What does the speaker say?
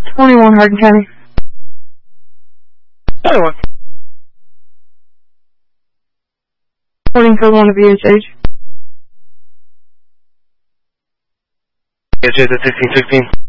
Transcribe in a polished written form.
21 Hardin County. 21. Reporting code 1 to VHH. VHH at 1616.